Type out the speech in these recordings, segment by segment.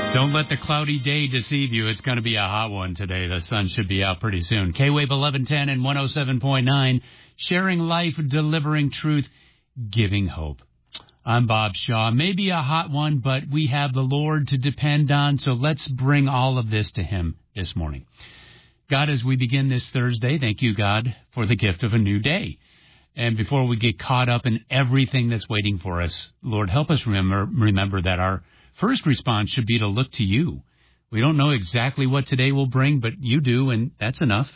Don't let the cloudy day deceive you. It's going to be a hot one today. The sun should be out pretty soon. K-Wave 1110 and 107.9, sharing life, delivering truth, giving hope. I'm Bob Shaw. Maybe a hot one, but we have the Lord to depend on, so let's bring all of this to Him this morning. God, as we begin this Thursday, thank you, God, for the gift of a new day. And before we get caught up in everything that's waiting for us, Lord, help us remember that our first response should be to look to you. We don't know exactly what today will bring, but you do, and that's enough.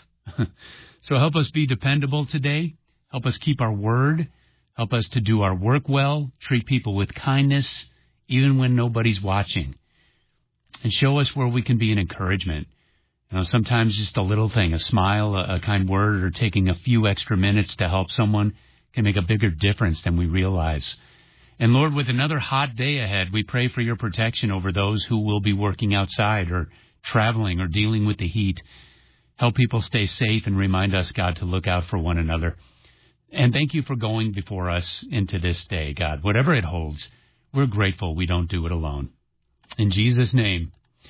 So help us be dependable today. Help us keep our word. Help us to do our work well, treat people with kindness, even when nobody's watching. And show us where we can be an encouragement. You know, sometimes just a little thing, a smile, a kind word, or taking a few extra minutes to help someone can make a bigger difference than we realize. And Lord, with another hot day ahead, we pray for your protection over those who will be working outside or traveling or dealing with the heat. Help people stay safe and remind us, God, to look out for one another. And thank you for going before us into this day, God. Whatever it holds, we're grateful we don't do it alone. In Jesus' name,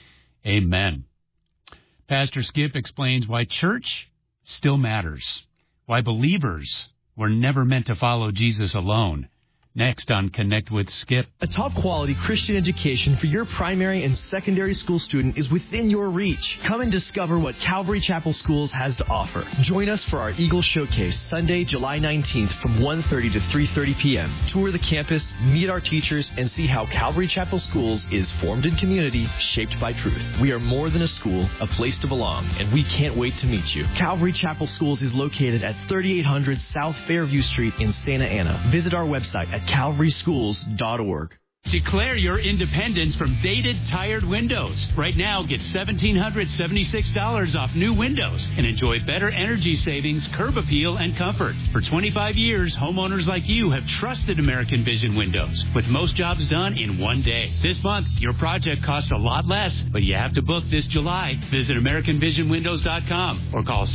amen. Pastor Skip explains why church still matters, why believers were never meant to follow Jesus alone. Next on Connect with Skip. A top-quality Christian education for your primary and secondary school student is within your reach. Come and discover what Calvary Chapel Schools has to offer. Join us for our Eagle Showcase, Sunday, July 19th from 1:30 to 3:30 p.m. Tour the campus, meet our teachers, and see how Calvary Chapel Schools is formed in community, shaped by truth. We are more than a school, a place to belong, and we can't wait to meet you. Calvary Chapel Schools is located at 3800 South Fairview Street in Santa Ana. Visit our website at calvaryschools.org. Declare your independence from dated, tired windows. Right now, get $1,776 off new windows and enjoy better energy savings, curb appeal, and comfort. For 25 years, homeowners like you have trusted American Vision Windows, with most jobs done in one day. This month, your project costs a lot less, but you have to book this July. Visit AmericanVisionWindows.com or call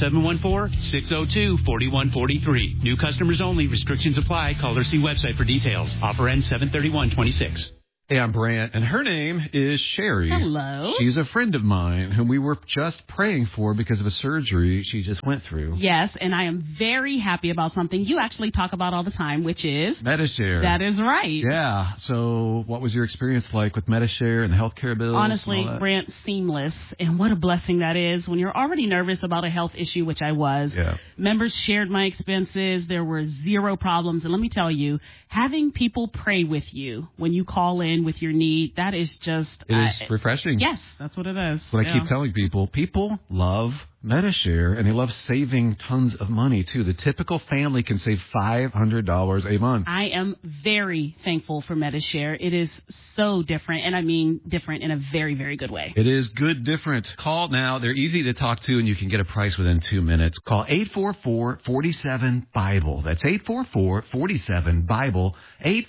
714-602-4143. New customers only. Restrictions apply. Call or see website for details. Offer ends 7/31/26. Hey, I'm Brant, and her name is Sherry. Hello. She's a friend of mine whom we were just praying for because of a surgery she just went through. Yes, and I am very happy about something you actually talk about all the time, which is Medi-Share. That is right. Yeah. So what was your experience like with Medi-Share and the healthcare bills? Honestly, Brant, seamless. And what a blessing that is when you're already nervous about a health issue, which I was. Yeah. Members shared my expenses. There were zero problems. And let me tell you, having people pray with you when you call in with your need, that is just... It is refreshing. Yes, that's what it is. What I keep telling people love Medi-Share, and they love saving tons of money, too. The typical family can save $500 a month. I am very thankful for Medi-Share. It is so different, and I mean different in a very, very good way. It is good different. Call now. They're easy to talk to, and you can get a price within 2 minutes. Call 844-47-BIBLE. That's 844-47-BIBLE,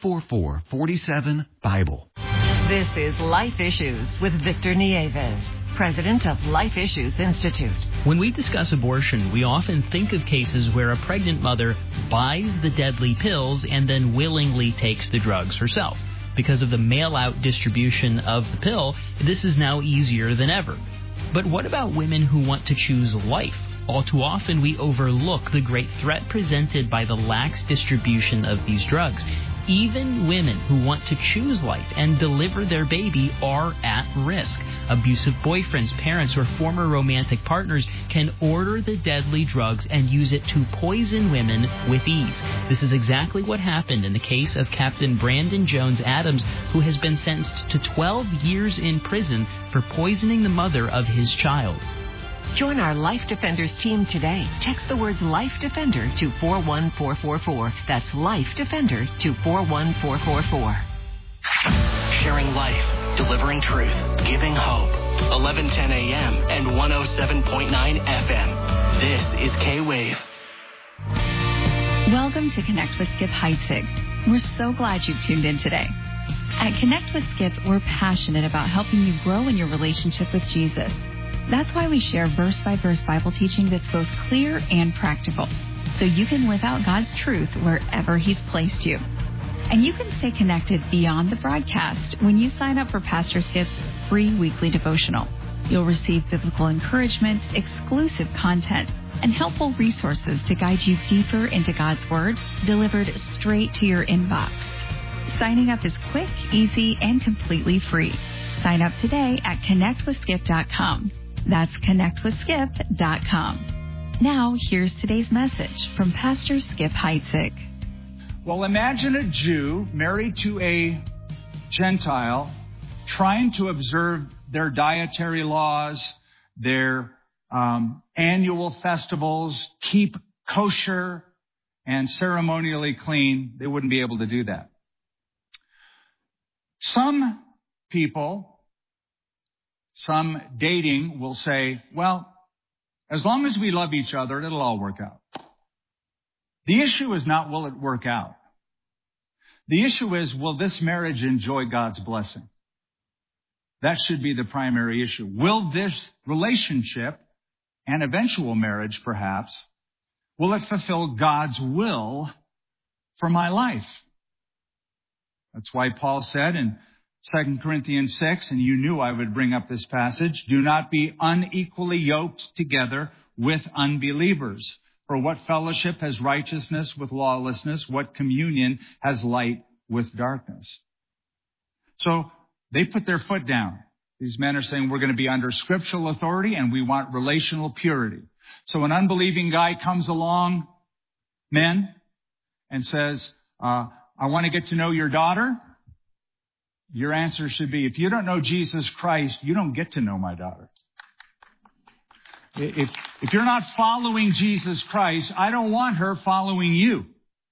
844-47-BIBLE. This is Life Issues with Victor Nieves, president of Life Issues Institute. When we discuss abortion, we often think of cases where a pregnant mother buys the deadly pills and then willingly takes the drugs herself. Because of the mail-out distribution of the pill, this is now easier than ever. But what about women who want to choose life? All too often, we overlook the great threat presented by the lax distribution of these drugs. Even women who want to choose life and deliver their baby are at risk. Abusive boyfriends, parents, or former romantic partners can order the deadly drugs and use it to poison women with ease. This is exactly what happened in the case of Captain Brandon Jones Adams, who has been sentenced to 12 years in prison for poisoning the mother of his child. Join our Life Defenders team today. Text the words Life Defender to 41444. That's Life Defender to 41444. Sharing life, delivering truth, giving hope. 1110 a.m. and 107.9 FM. This is K-Wave. Welcome to Connect with Skip Heitzig. We're so glad you've tuned in today. At Connect with Skip, we're passionate about helping you grow in your relationship with Jesus. That's why we share verse-by-verse Bible teaching that's both clear and practical, so you can live out God's truth wherever He's placed you. And you can stay connected beyond the broadcast when you sign up for Pastor Skip's free weekly devotional. You'll receive biblical encouragement, exclusive content, and helpful resources to guide you deeper into God's Word, delivered straight to your inbox. Signing up is quick, easy, and completely free. Sign up today at connectwithskip.com. That's connectwithskip.com. Now, here's today's message from Pastor Skip Heitzig. Well, imagine a Jew married to a Gentile trying to observe their dietary laws, their annual festivals, keep kosher and ceremonially clean. They wouldn't be able to do that. Some people, some dating will say, well, as long as we love each other, it'll all work out. The issue is not will it work out. The issue is, will this marriage enjoy God's blessing? That should be the primary issue. Will this relationship and eventual marriage, perhaps, will it fulfill God's will for my life? That's why Paul said in 2 Corinthians 6, and you knew I would bring up this passage, do not be unequally yoked together with unbelievers. For what fellowship has righteousness with lawlessness? What communion has light with darkness? So they put their foot down. These men are saying we're going to be under scriptural authority and we want relational purity. So an unbelieving guy comes along, men, and says, I want to get to know your daughter. Your answer should be, if you don't know Jesus Christ, you don't get to know my daughter. If you're not following Jesus Christ, I don't want her following you.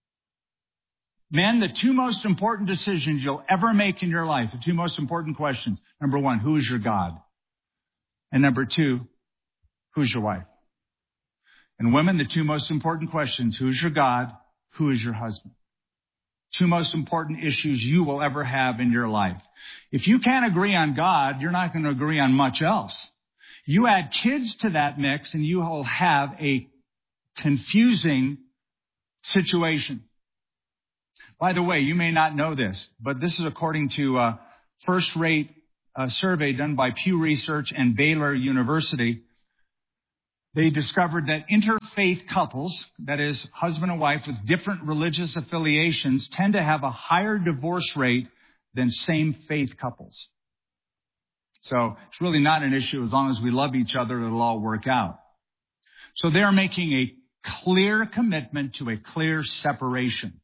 Men, the two most important decisions you'll ever make in your life, the two most important questions. Number one, who is your God? And number two, who's your wife? And women, the two most important questions, who's your God? Who is your husband? Two most important issues you will ever have in your life. If you can't agree on God, you're not going to agree on much else. You add kids to that mix and you will have a confusing situation. By the way, you may not know this, but this is according to a first-rate survey done by Pew Research and Baylor University. They discovered that interfaith couples, that is, husband and wife with different religious affiliations, tend to have a higher divorce rate than same-faith couples. So it's really not an issue. As long as we love each other, it'll all work out. So they're making a clear commitment to a clear separation.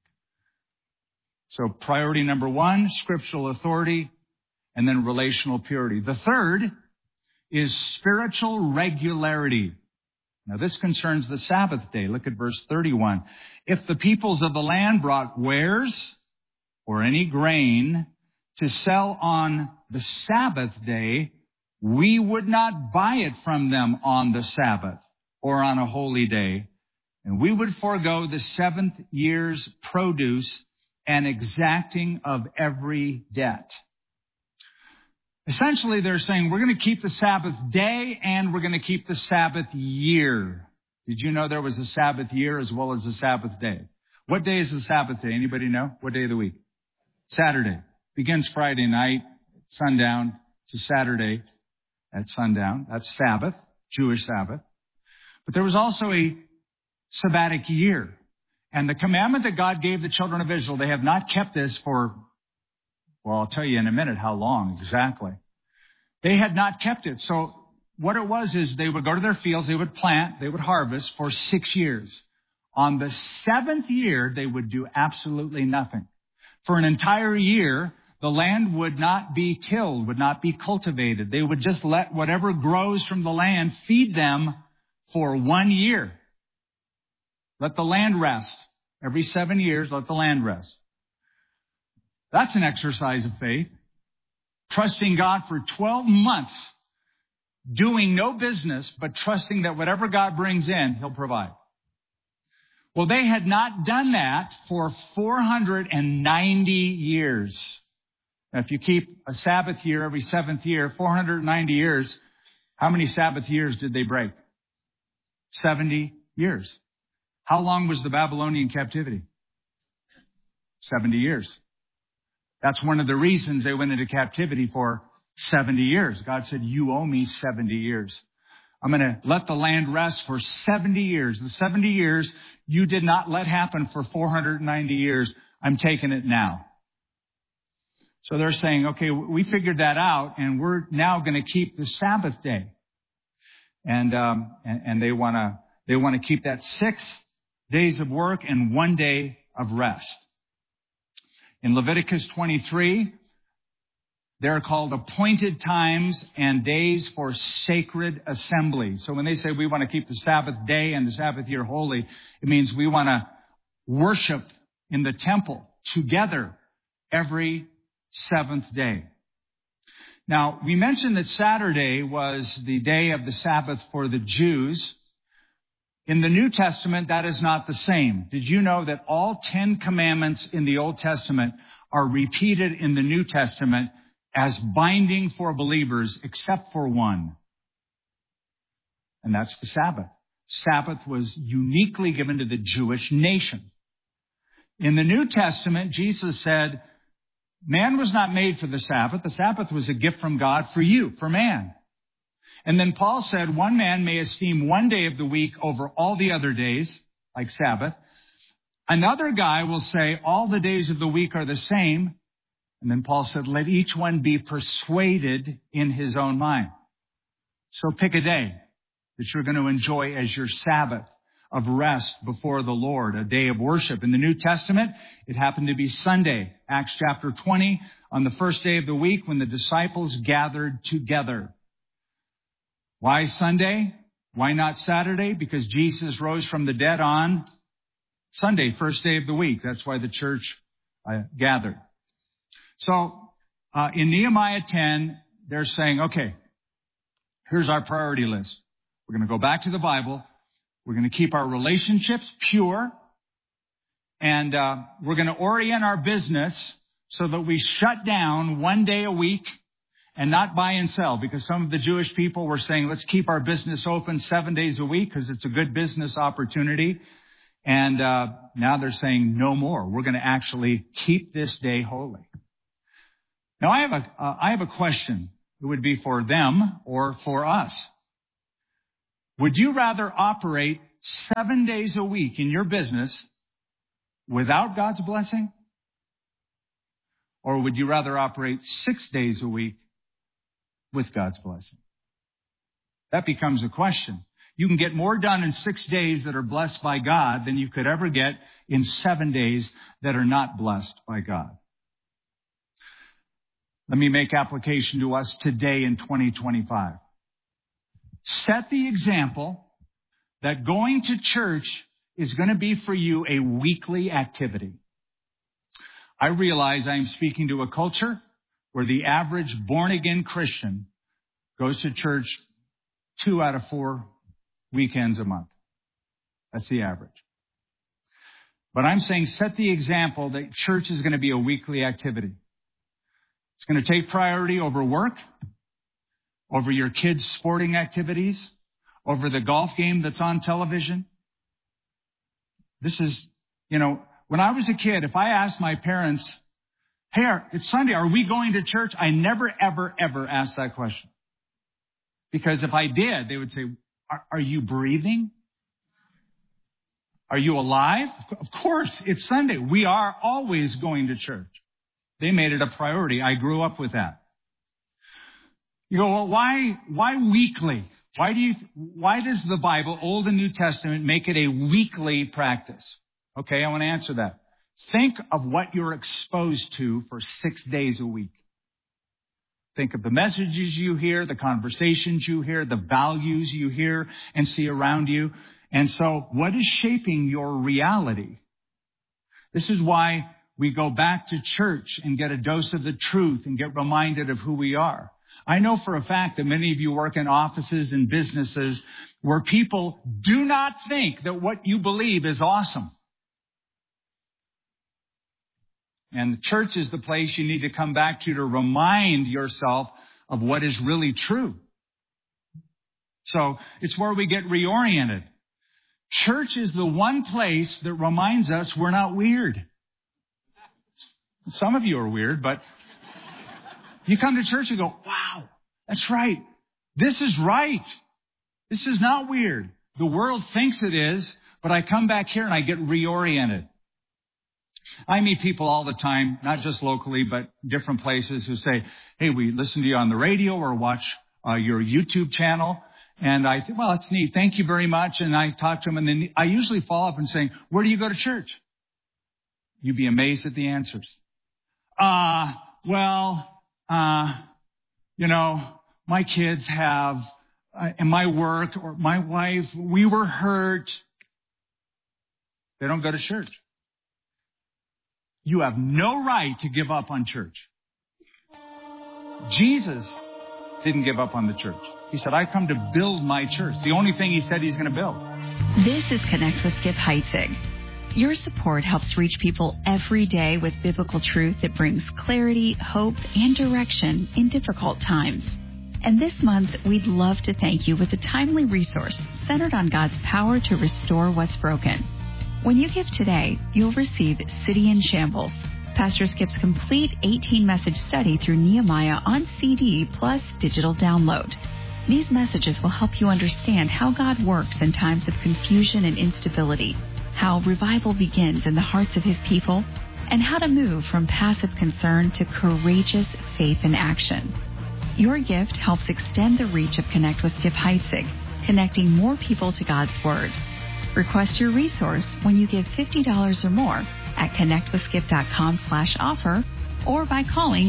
So priority number one, scriptural authority, and then relational purity. The third is spiritual regularity. Now this concerns the Sabbath day. Look at verse 31. If the peoples of the land brought wares or any grain to sell on the Sabbath day, we would not buy it from them on the Sabbath or on a holy day, and we would forego the 7th year's produce and exacting of every debt. Essentially, they're saying we're going to keep the Sabbath day and we're going to keep the Sabbath year. Did you know there was a Sabbath year as well as a Sabbath day? What day is the Sabbath day? Anybody know? What day of the week? Saturday. Begins Friday night, sundown, to Saturday at sundown. That's Sabbath, Jewish Sabbath. But there was also a sabbatic year. And the commandment that God gave the children of Israel, they have not kept this for, well, I'll tell you in a minute how long exactly. They had not kept it. So what it was is they would go to their fields, they would plant, they would harvest for 6 years. On the 7th year, they would do absolutely nothing. For an entire year, the land would not be tilled, would not be cultivated. They would just let whatever grows from the land feed them for 1 year. Let the land rest. Every 7 years, let the land rest. That's an exercise of faith. Trusting God for 12 months, doing no business, but trusting that whatever God brings in, He'll provide. Well, they had not done that for 490 years. Now, if you keep a Sabbath year every 7th year, 490 years, how many Sabbath years did they break? 70 years. How long was the Babylonian captivity? 70 years. That's one of the reasons they went into captivity for 70 years. God said, you owe me 70 years. I'm going to let the land rest for 70 years. The 70 years you did not let happen for 490 years. I'm taking it now. So they're saying, okay, we figured that out, and we're now going to keep the Sabbath day. And they want to keep that 6 days of work and 1 day of rest. In Leviticus 23, they're called appointed times and days for sacred assembly. So when they say we want to keep the Sabbath day and the Sabbath year holy, it means we want to worship in the temple together every 7th day. Now, we mentioned that Saturday was the day of the Sabbath for the Jews. In the New Testament, that is not the same. Did you know that all 10 commandments in the Old Testament are repeated in the New Testament as binding for believers except for one? And that's the Sabbath. Sabbath was uniquely given to the Jewish nation. In the New Testament, Jesus said, man was not made for the Sabbath. The Sabbath was a gift from God for you, for man. And then Paul said, one man may esteem 1 day of the week over all the other days, like Sabbath. Another guy will say all the days of the week are the same. And then Paul said, let each one be persuaded in his own mind. So pick a day that you're going to enjoy as your Sabbath of rest before the Lord, a day of worship. In the New Testament, it happened to be Sunday, Acts chapter 20, on the first day of the week when the disciples gathered together. Why Sunday? Why not Saturday? Because Jesus rose from the dead on Sunday, first day of the week. That's why the church gathered. So in Nehemiah 10, they're saying, okay, here's our priority list. We're going to go back to the Bible. We're going to keep our relationships pure. And we're going to orient our business so that we shut down 1 day a week and not buy and sell, because some of the Jewish people were saying, let's keep our business open 7 days a week because it's a good business opportunity. And now they're saying no more. We're going to actually keep this day holy. Now, I have a question. It would be for them or for us. Would you rather operate 7 days a week in your business without God's blessing? Or would you rather operate 6 days a week with God's blessing? That becomes a question. You can get more done in 6 days that are blessed by God than you could ever get in 7 days that are not blessed by God. Let me make application to us today in 2025. Set the example that going to church is going to be for you a weekly activity. I realize I am speaking to a culture where the average born-again Christian goes to church 2 out of 4 weekends a month. That's the average. But I'm saying set the example that church is going to be a weekly activity. It's going to take priority over work, over your kids' sporting activities, over the golf game that's on television. This is, when I was a kid, if I asked my parents, hey, it's Sunday, are we going to church? I never, ever, ever asked that question. Because if I did, they would say, are you breathing? Are you alive? Of course, it's Sunday. We are always going to church. They made it a priority. I grew up with that. You go, well, why weekly? Why does the Bible, Old and New Testament, make it a weekly practice? Okay, I want to answer that. Think of what you're exposed to for 6 days a week. Think of the messages you hear, the conversations you hear, the values you hear and see around you. And so what is shaping your reality? This is why we go back to church and get a dose of the truth and get reminded of who we are. I know for a fact that many of you work in offices and businesses where people do not think that what you believe is awesome. And the church is the place you need to come back to remind yourself of what is really true. So it's where we get reoriented. Church is the one place that reminds us we're not weird. Some of you are weird, but you come to church and go, wow, that's right. This is right. This is not weird. The world thinks it is, but I come back here and I get reoriented. I meet people all the time, not just locally, but different places who say, hey, we listen to you on the radio or watch your YouTube channel. And I think, well, it's neat. Thank you very much. And I talk to them, and then I usually follow up and saying, where do you go to church? You'd be amazed at the answers. My kids have, and my work or my wife, we were hurt. They don't go to church. You have no right to give up on church. Jesus didn't give up on the church. He said, I come to build my church. The only thing he said he's going to build. This is Connect with Skip Heitzig. Your support helps reach people every day with biblical truth that brings clarity, hope, and direction in difficult times. And this month, we'd love to thank you with a timely resource centered on God's power to restore what's broken. When you give today, you'll receive City in Shambles, Pastor Skip's complete 18-message study through Nehemiah on CD plus digital download. These messages will help you understand how God works in times of confusion and instability, how revival begins in the hearts of his people, and how to move from passive concern to courageous faith in action. Your gift helps extend the reach of Connect with Skip Heitzig, connecting more people to God's Word. Request your resource when you give $50 or more at connectwithskip.com/offer or by calling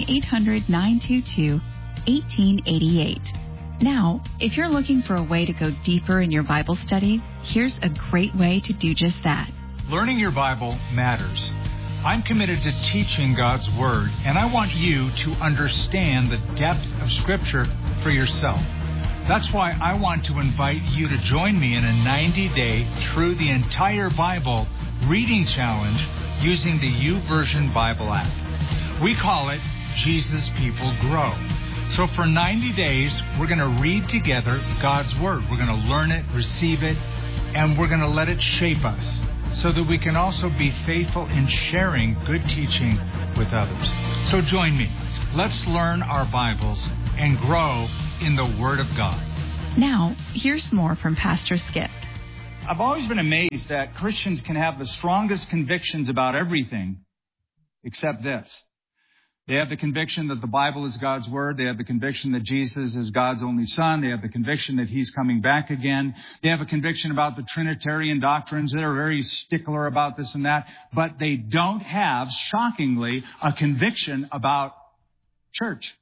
800-922-1888. Now, if you're looking for a way to go deeper in your Bible study, here's a great way to do just that. Learning your Bible matters. I'm committed to teaching God's Word, and I want you to understand the depth of Scripture for yourself. That's why I want to invite you to join me in a 90-day Through the Entire Bible reading challenge using the YouVersion Bible app. We call it Jesus People Grow. So for 90 days, we're going to read together God's Word. We're going to learn it, receive it, and we're going to let it shape us so that we can also be faithful in sharing good teaching with others. So join me. Let's learn our Bibles and grow in the Word of God. Now, here's more from Pastor Skip. I've always been amazed that Christians can have the strongest convictions about everything except this. They have the conviction that the Bible is God's Word. They have the conviction that Jesus is God's only Son. They have the conviction that He's coming back again. They have a conviction about the Trinitarian doctrines. They're very stickler about this and that. But they don't have, shockingly, a conviction about church.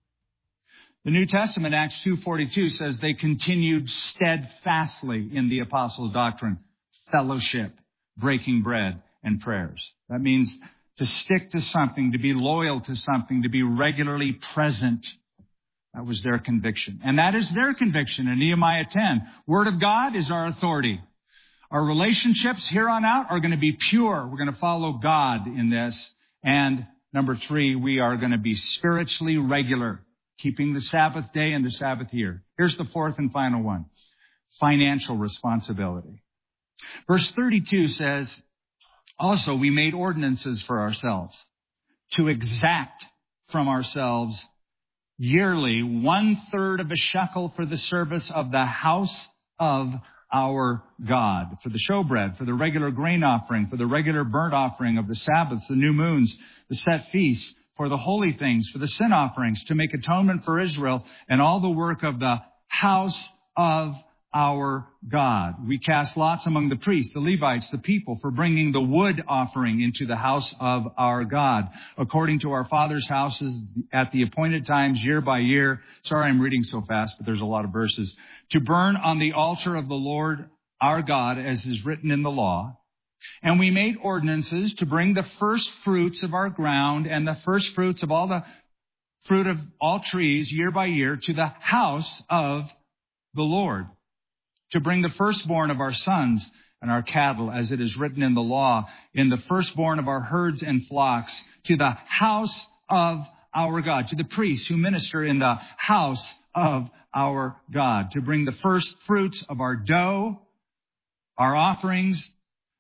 The New Testament, Acts 2:42, says they continued steadfastly in the apostles' doctrine, fellowship, breaking bread, and prayers. That means to stick to something, to be loyal to something, to be regularly present. That was their conviction. And that is their conviction in Nehemiah 10. Word of God is our authority. Our relationships here on out are going to be pure. We're going to follow God in this. And number 3, we are going to be spiritually regular, keeping the Sabbath day and the Sabbath year. Here's the 4th and final one, financial responsibility. Verse 32 says, also, we made ordinances for ourselves to exact from ourselves yearly 1/3 of a shekel for the service of the house of our God, for the showbread, for the regular grain offering, for the regular burnt offering of the Sabbaths, the new moons, the set feasts, for the holy things, for the sin offerings, to make atonement for Israel, and all the work of the house of our God. We cast lots among the priests, the Levites, the people, for bringing the wood offering into the house of our God, according to our fathers' houses at the appointed times, year by year. Sorry, I'm reading so fast, but there's a lot of verses. To burn on the altar of the Lord our God, as is written in the law. And we made ordinances to bring the first fruits of our ground and the first fruits of all the fruit of all trees year by year to the house of the Lord. To bring the firstborn of our sons and our cattle, as it is written in the law, in the firstborn of our herds and flocks, to the house of our God, to the priests who minister in the house of our God, to bring the first fruits of our dough, our offerings,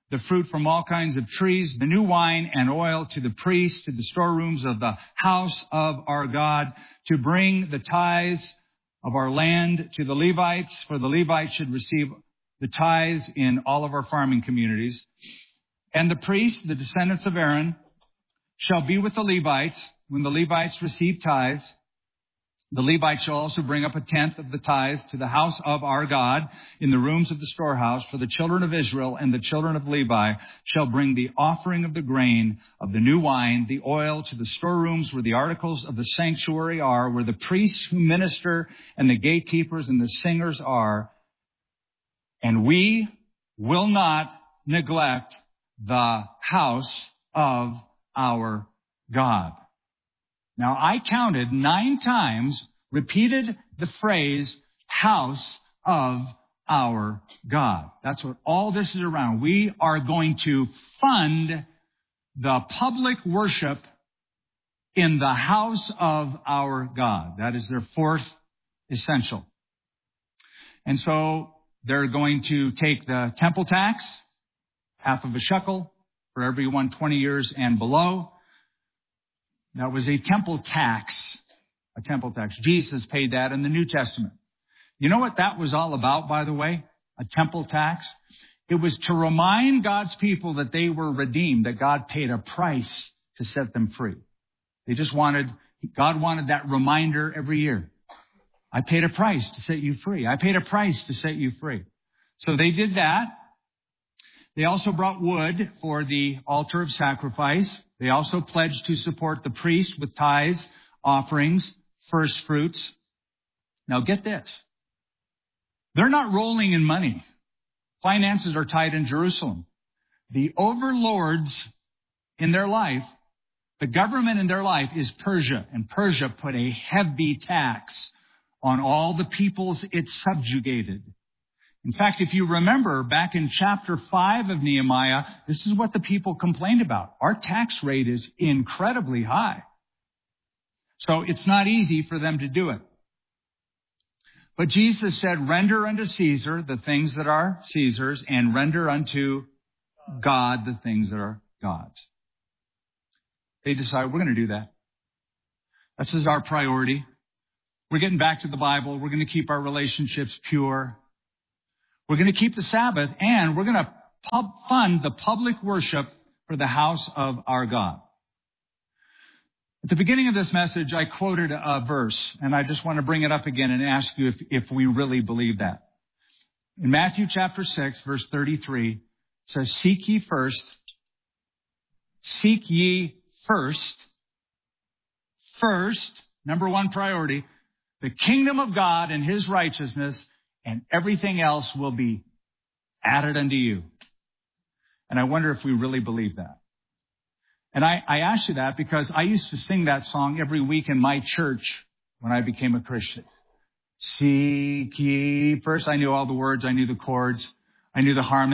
the fruit from all kinds of trees, the new wine and oil to the priests, to the storerooms of the house of our God, to bring the tithes of our land to the Levites, for the Levites should receive the tithes in all of our farming communities. And the priests, the descendants of Aaron, shall be with the Levites when the Levites receive tithes. The Levites shall also bring up 1/10 of the tithes to the house of our God in the rooms of the storehouse. For the children of Israel and the children of Levi shall bring the offering of the grain, of the new wine, the oil to the storerooms where the articles of the sanctuary are, where the priests who minister and the gatekeepers and the singers are. And we will not neglect the house of our God. Now, I counted 9 times, repeated the phrase, house of our God. That's what all this is around. We are going to fund the public worship in the house of our God. That is their 4th essential. And so they're going to take the temple tax, half of a shekel for everyone 20 years and below. That was a temple tax. A temple tax. Jesus paid that in the New Testament. You know what that was all about, by the way? A temple tax? It was to remind God's people that they were redeemed, that God paid a price to set them free. God wanted that reminder every year. I paid a price to set you free. I paid a price to set you free. So they did that. They also brought wood for the altar of sacrifice. They also pledged to support the priest with tithes, offerings, first fruits. Now get this. They're not rolling in money. Finances are tight in Jerusalem. The overlords in their life, the government in their life is Persia. And Persia put a heavy tax on all the peoples it subjugated. In fact, if you remember back in chapter 5 of Nehemiah, this is what the people complained about. Our tax rate is incredibly high. So it's not easy for them to do it. But Jesus said, render unto Caesar the things that are Caesar's, and render unto God the things that are God's. They decide, we're going to do that. This is our priority. We're getting back to the Bible. We're going to keep our relationships pure. We're going to keep the Sabbath, and we're going to fund the public worship for the house of our God. At the beginning of this message, I quoted a verse, and I just want to bring it up again and ask you if we really believe that. In Matthew chapter 6, verse 33, it says, seek ye first, number one priority, the kingdom of God and his righteousness, and everything else will be added unto you. And I wonder if we really believe that. And I ask you that because I used to sing that song every week in my church when I became a Christian. Seek ye first. I knew all the words. I knew the chords. I knew the harmony.